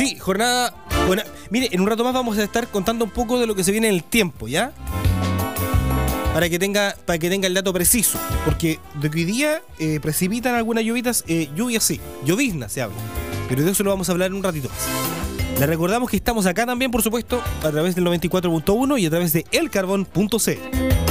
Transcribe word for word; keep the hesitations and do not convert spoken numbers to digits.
Sí, jornada... Bueno, mire, en un rato más vamos a estar contando un poco de lo que se viene en el tiempo, ¿ya? Para que tenga, para que tenga el dato preciso. Porque de que hoy día eh, precipitan algunas lluvias, eh, lluvias sí, lloviznas se habla. Pero de eso lo vamos a hablar en un ratito más. Les recordamos que estamos acá también, por supuesto, a través del noventa y cuatro punto uno y a través de elcarbón punto c l.